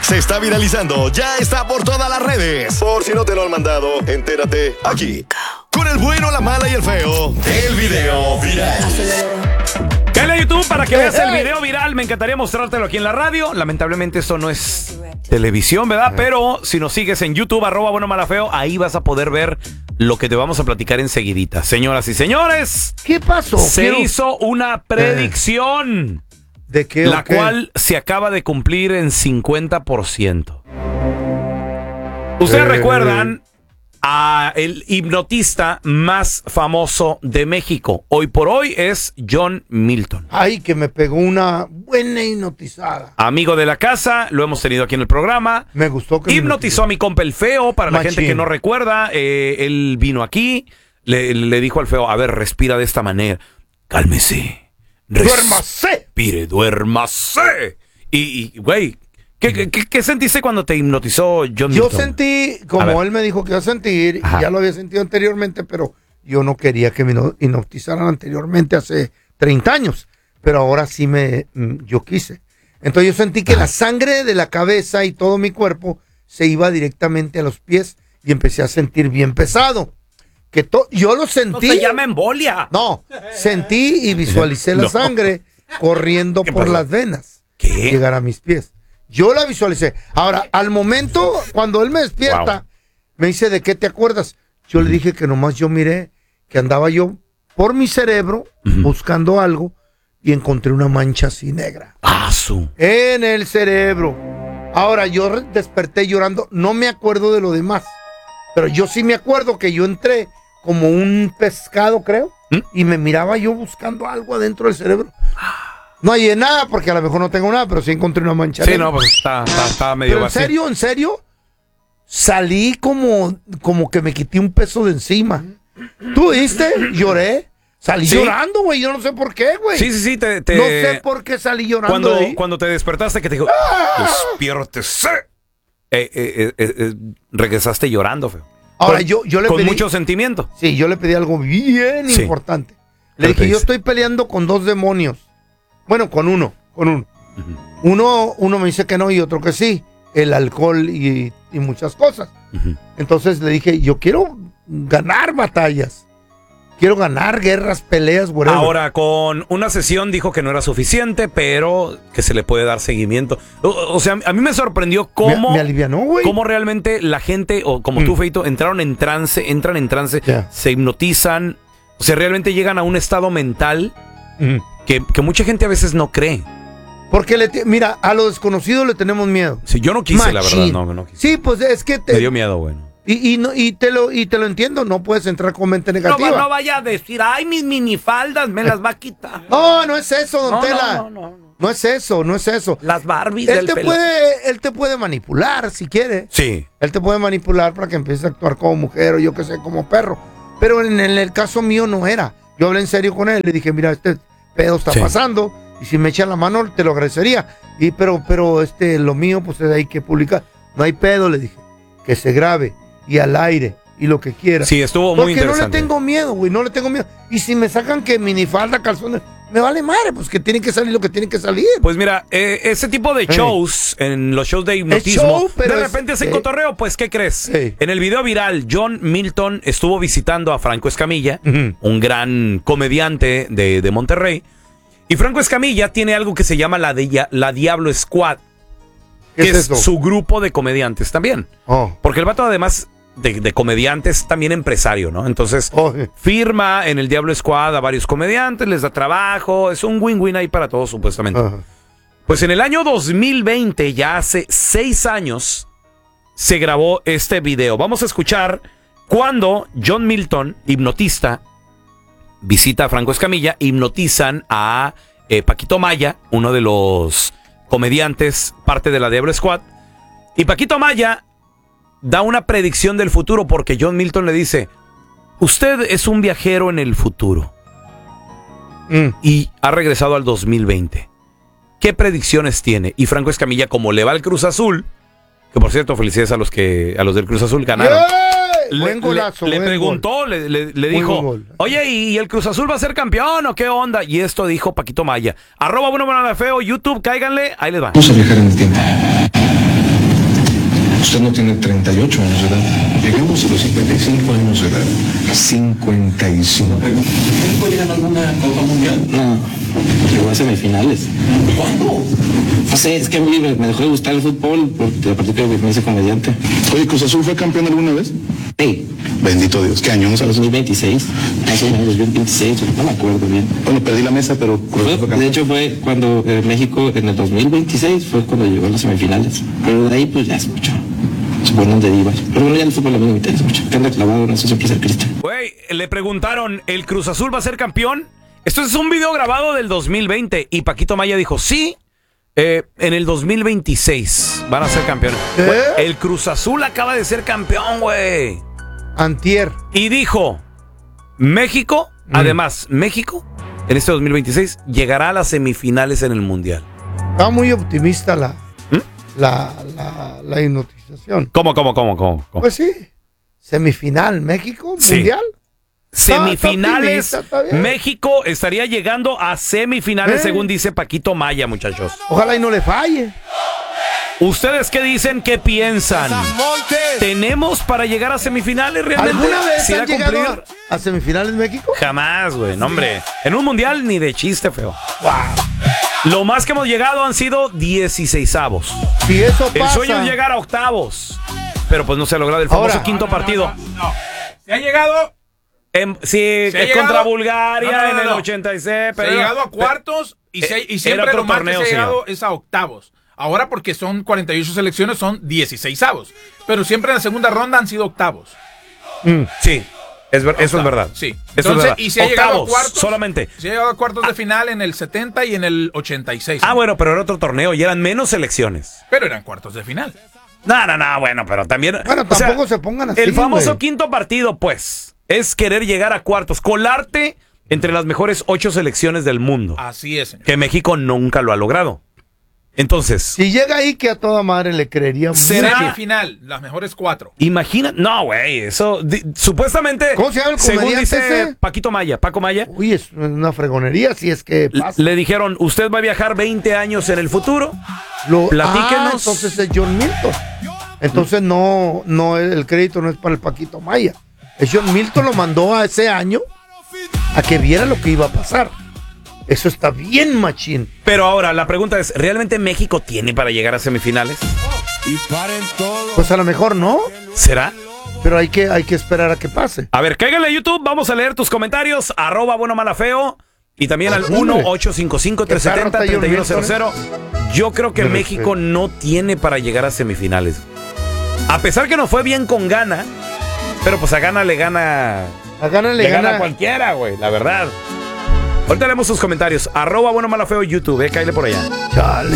se está viralizando, ya está por todas las redes. Por si no te lo han mandado, entérate aquí. Con el bueno, la mala y el feo. El video viral. Cállate a YouTube para que veas el video viral. Me encantaría mostrártelo aquí en la radio. Lamentablemente esto no es televisión, ¿verdad? Pero si nos sigues en YouTube, @buenomalafeo, ahí vas a poder ver lo que te vamos a platicar enseguidita. Señoras y señores, ¿qué pasó? Se hizo una predicción. ¿De qué? La cual se acaba de cumplir en 50%. Ustedes recuerdan a el hipnotista más famoso de México. Hoy por hoy es John Milton. Ay, que me pegó una buena hipnotizada. Amigo de la casa, lo hemos tenido aquí en el programa. Me gustó que hipnotizó a mi compa el feo. Para la gente que no recuerda, él vino aquí, le dijo al feo, a ver, respira de esta manera. Cálmese. ¡Duérmase! Duérmase. Y güey, ¿qué sentiste cuando te hipnotizó John Milton? Yo sentí, como él me dijo que iba a sentir, y ya lo había sentido anteriormente, pero yo no quería que me hipnotizaran anteriormente hace 30 años. Pero ahora sí yo quise. Entonces yo sentí que la sangre de la cabeza y todo mi cuerpo se iba directamente a los pies y empecé a sentir bien pesado. Yo lo sentí. No se llama embolia. No, sentí y visualicé la sangre corriendo por las venas. ¿Qué? Llegar a mis pies. Yo la visualicé. Ahora, al momento, cuando él me despierta, me dice, ¿de qué te acuerdas? Yo le dije que nomás yo miré que andaba yo por mi cerebro buscando algo y encontré una mancha así negra. En el cerebro. Ahora, yo desperté llorando. No me acuerdo de lo demás. Pero yo sí me acuerdo que yo entré como un pescado, creo, y me miraba yo buscando algo adentro del cerebro. No hay nada, porque a lo mejor no tengo nada, pero sí encontré una mancha. Sí, no, pues está medio pero vacío. en serio, salí como que me quité un peso de encima. ¿Tú viste? Lloré. Salí llorando, güey. Yo no sé por qué, güey. Sí. No sé por qué salí llorando. Cuando te despertaste, que te dijo, despiértese. Regresaste llorando, feo. Ahora, yo le con pedí, mucho sentimiento. Sí, yo le pedí algo bien importante. Le dije, yo estoy peleando con dos demonios. Bueno, con uno. Uno me dice que no y otro que sí. El alcohol y muchas cosas. Entonces le dije, yo quiero ganar batallas. Quiero ganar guerras, peleas, whatever. Ahora, con una sesión dijo que no era suficiente, pero que se le puede dar seguimiento. O sea, a mí me sorprendió cómo... Me alivianó, güey. Cómo realmente la gente, o como tú, Feito, entran en trance, se hipnotizan. O sea, realmente llegan a un estado mental que mucha gente a veces no cree. Porque, mira, a lo desconocido le tenemos miedo. Sí, yo no quise, la verdad, no quise. Sí, pues es que... Me dio miedo, bueno. Y te lo entiendo, no puedes entrar con mente negativa. No vaya a decir, ay, mis minifaldas me las va a quitar. No es eso, don Tela. No es eso. Las Barbies él te puede manipular si quiere. Sí. Él te puede manipular para que empieces a actuar como mujer o yo que sé, como perro. Pero en el caso mío no era. Yo hablé en serio con él, le dije, mira, este pedo está pasando y si me echan la mano te lo agradecería. Pero lo mío pues hay que publicar. No hay pedo, le dije, que se grabe. Y al aire, y lo que quiera. Sí, estuvo muy interesante. Porque no le tengo miedo, güey, no le tengo miedo. Y si me sacan que minifalda, calzones, me vale madre, pues que tiene que salir lo que tiene que salir. Pues mira, ese tipo de shows, en los shows de hipnotismo, de repente hacen cotorreo, pues ¿qué crees? En el video viral, John Milton estuvo visitando a Franco Escamilla, un gran comediante de Monterrey, y Franco Escamilla tiene algo que se llama la Diablo Squad, que es su grupo de comediantes también. Porque el vato además de comediantes, también empresario, ¿no? Entonces, firma en el Diablo Squad a varios comediantes, les da trabajo, es un win-win ahí para todos, supuestamente. Pues en el año 2020, ya hace 6 años, se grabó este video. Vamos a escuchar cuando John Milton, hipnotista, visita a Franco Escamilla, hipnotizan a Paquito Maya, uno de los comediantes, parte de la Diablo Squad, y Paquito Maya da una predicción del futuro porque John Milton le dice, usted es un viajero en el futuro y ha regresado al 2020. ¿Qué predicciones tiene? Y Franco Escamilla, como le va al Cruz Azul, que por cierto, felicidades a los del Cruz Azul ganaron. Buen golazo. Le preguntó, le dijo, oye, ¿y el Cruz Azul va a ser campeón o qué onda? Y esto dijo Paquito Maya. @buenomalafeo, YouTube, cáiganle, ahí les va. Vamos a viajar en el tiempo. Usted no tiene 38 años de edad. Llegamos a los 55 años de edad. 55. ¿México llega a alguna Copa Mundial? No, llegó a semifinales. ¿Cuándo? No sé, es que a mí me dejó de gustar el fútbol porque a partir de que me hice comediante. Oye, ¿Cruz Azul fue campeón alguna vez? Sí. Bendito Dios. ¿Qué año? ¿No sabes? 2026. Más o menos 2026, no me acuerdo bien. Bueno, perdí la mesa, pero... De hecho fue cuando México en el 2026 fue cuando llegó a las semifinales. Pero de ahí pues ya es mucho. Se ponen de divas. Pero bueno, ya el fútbol a mí no me interesa mucho. Que anda clavado, no sé, siempre ser Cristian. Güey, le preguntaron, ¿el Cruz Azul va a ser campeón? Esto es un video grabado del 2020 y Paquito Maya dijo, sí, en el 2026 van a ser campeones. Güey, el Cruz Azul acaba de ser campeón, güey. Antier. Y dijo, México, además, México, en este 2026, llegará a las semifinales en el Mundial. Estaba muy optimista la hipnotización. ¿Cómo? Pues sí. Semifinal, México, Sí. Mundial. Semifinales, está bien. México estaría llegando a semifinales, según dice Paquito Maya, muchachos. Ojalá y no le falle. ¿Ustedes qué dicen? ¿Qué piensan? ¿Tenemos para llegar a semifinales realmente? ¿Alguna vez ¿Se irá han llegado a semifinales México? Jamás, güey, no, hombre. En un mundial ni de chiste, feo. Wow. Lo más que hemos llegado han sido 16avos. Si eso pasa... El sueño es llegar a octavos. Pero pues no se ha logrado el famoso quinto partido. No. ¿Se ha llegado? Sí, ¿Se ha contra llegado? Bulgaria en el 86. Se ha llegado a cuartos y siempre lo más que se ha llegado es a octavos. Ahora porque son 48 selecciones, son 16avos. Pero siempre en la segunda ronda han sido octavos. Sí, eso es verdad. Sí. Eso Entonces, es verdad. y se ha llegado a cuartos solamente. Se ha llegado a cuartos de final en el 70 y en el 86. Bueno, pero era otro torneo y eran menos selecciones. Pero eran cuartos de final. No, bueno, pero también... Bueno, tampoco se pongan así, el famoso güey. quinto partido, pues, es querer llegar a cuartos, colarte entre las mejores 8 selecciones del mundo. Así es, señor. Que México nunca lo ha logrado. Entonces... Si llega ahí, que a toda madre le creería ¿Será? Semifinal, las mejores 4. Imagina... No, güey, eso... supuestamente... ¿Cómo se llama el según comediante dice ese? Paco Maya. Uy, es una fregonería si es que pasa. Le dijeron, usted va a viajar 20 años en el futuro. Platíquenos. Entonces es John Milton. Entonces no, el crédito no es para el Paquito Maya. Es John Milton lo mandó a ese año a que viera lo que iba a pasar. Eso está bien, machín. Pero ahora, la pregunta es, ¿realmente México tiene para llegar a semifinales? Pues a lo mejor no. ¿Será? Pero hay que esperar a que pase. A ver, cáigale a YouTube, vamos a leer tus comentarios, @buenomalafeo y también al 1-855-370-3100. Yo creo que México no tiene para llegar a semifinales. A pesar que no fue bien con Ghana, pero pues a Ghana le gana... A Ghana le gana cualquiera, güey, la verdad. Ahorita leemos sus comentarios, @buenomalafeo YouTube, cáile por allá. Chale.